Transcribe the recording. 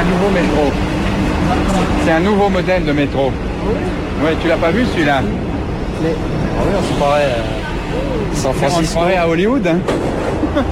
un nouveau métro. C'est un nouveau modèle de métro. Ouais, tu l'as pas vu celui-là? Ah oui, on se croirait San On se Francisco. croirait à Hollywood, hein.